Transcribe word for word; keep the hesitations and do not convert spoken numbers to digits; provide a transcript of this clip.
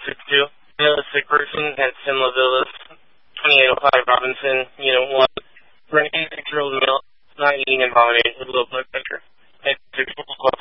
six two. Realistic person, hence Tim Lavillas. twenty-eight oh five Robinson, Unit one. For an eighty-six-year-old male, not eating and vomiting with low blood pressure.